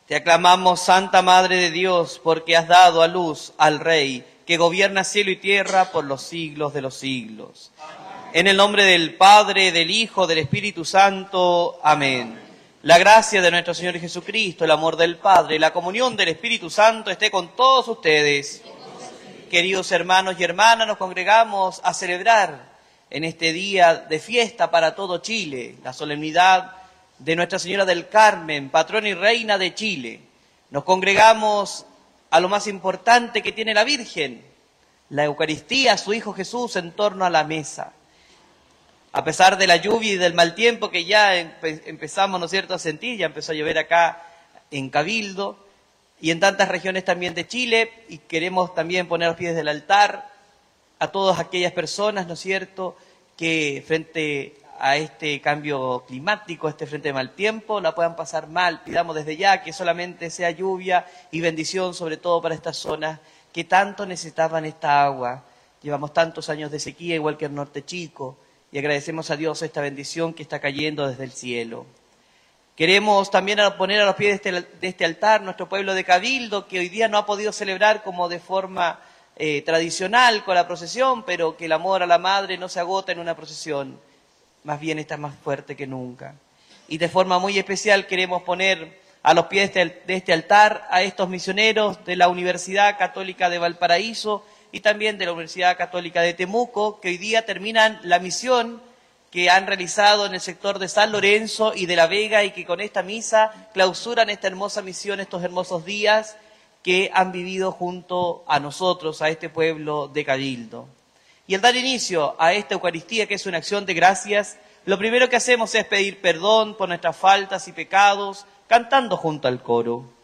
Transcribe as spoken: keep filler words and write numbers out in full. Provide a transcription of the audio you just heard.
Te aclamamos, Santa Madre de Dios, porque has dado a luz al Rey, que gobierna cielo y tierra por los siglos de los siglos. En el nombre del Padre, del Hijo, del Espíritu Santo. Amén. La gracia de nuestro Señor Jesucristo, el amor del Padre y la comunión del Espíritu Santo esté con todos ustedes. Queridos hermanos y hermanas, nos congregamos a celebrar en este día de fiesta para todo Chile, la solemnidad de Nuestra Señora del Carmen, patrona y reina de Chile. Nos congregamos a lo más importante que tiene la Virgen, la Eucaristía, su Hijo Jesús, en torno a la mesa. A pesar de la lluvia y del mal tiempo que ya empe- empezamos, ¿no es cierto?, a sentir, ya empezó a llover acá en Cabildo y en tantas regiones también de Chile, y queremos también poner a los pies del altar a todas aquellas personas, ¿no es cierto?, que frente a este cambio climático, a este frente de mal tiempo, la puedan pasar mal. Pidamos desde ya que solamente sea lluvia y bendición, sobre todo para estas zonas que tanto necesitaban esta agua. Llevamos tantos años de sequía, igual que el Norte Chico, y agradecemos a Dios esta bendición que está cayendo desde el cielo. Queremos también poner a los pies de este, de este altar nuestro pueblo de Cabildo, que hoy día no ha podido celebrar como de forma eh, tradicional con la procesión, pero que el amor a la Madre no se agota en una procesión. Más bien está más fuerte que nunca. Y de forma muy especial queremos poner a los pies de este, de este altar a estos misioneros de la Universidad Católica de Valparaíso y también de la Universidad Católica de Temuco, que hoy día terminan la misión que han realizado en el sector de San Lorenzo y de La Vega, y que con esta misa clausuran esta hermosa misión, estos hermosos días que han vivido junto a nosotros, a este pueblo de Cabildo. Y al dar inicio a esta Eucaristía, que es una acción de gracias, lo primero que hacemos es pedir perdón por nuestras faltas y pecados, cantando junto al coro.